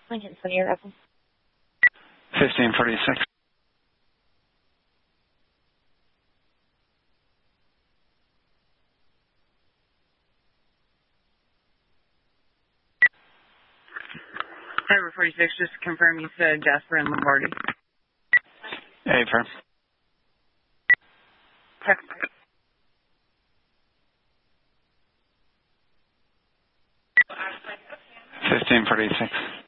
Lincoln City Airport. 1546. Number 46, just to confirm you said Jasper and Lombardi. Affirm. Text. 1546.